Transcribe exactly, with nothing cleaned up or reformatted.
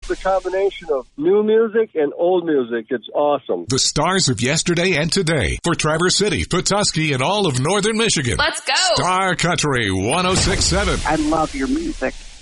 the combination of new music and old music. It's awesome. The stars of yesterday and today for Traverse City, Petoskey, and all of northern Michigan. Let's go. Star Country one oh six point seven. I love your music.